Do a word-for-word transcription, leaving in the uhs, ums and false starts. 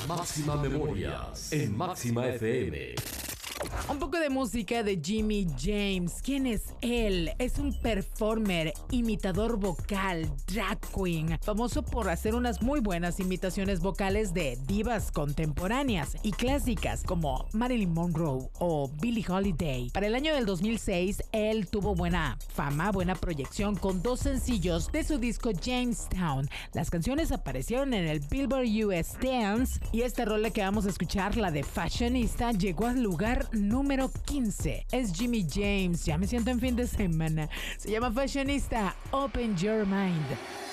Máxima Memorias en Máxima F M. Un poco de música de Jimmy James. ¿Quién es él? Es un performer, imitador vocal, drag queen, famoso por hacer unas muy buenas imitaciones vocales de divas contemporáneas y clásicas como Marilyn Monroe o Billie Holiday. Para el año del dos mil seis, él tuvo buena fama, buena proyección con dos sencillos de su disco Jamestown. Las canciones aparecieron en el Billboard U S Dance y esta rola que vamos a escuchar, la de Fashionista, llegó al lugar número quince. Es Jimmy James. Ya me siento en fin de semana. Se llama Fashionista. Open Your Mind.